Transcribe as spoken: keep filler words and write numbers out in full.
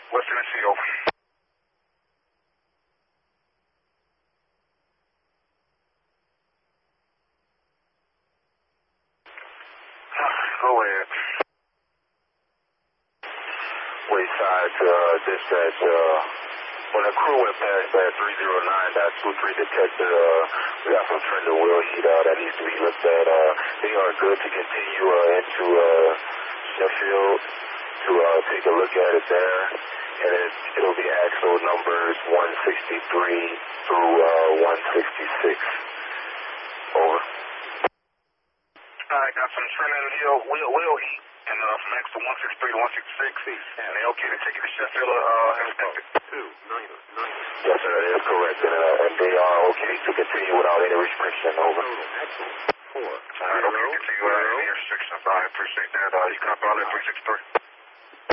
West Tennessee, over. Go ahead. Wayside, uh, dispatch, uh, when the crew went past that three oh nine two three detected, uh, we got some trending wheel heat, uh, that needs to be looked at. Uh, they are good to continue, uh, into, uh, Sheffield to, uh, take a look at it there. And it, it'll be actual numbers one sixty-three through, uh, one sixty-six. Over. Alright, got some trending wheel, wheel, wheel heat. And uh, from X to one sixty-three to one sixty-six, and they okay to take it to Sheffield, uh, inspected. Two, nine, nine. Yes, sir, that is correct. And, uh, and they are okay to continue without any restriction. Over. Total, excellent. Four. Alright, okay, continue without any restrictions. I appreciate that. Uh, you copy all that three six three.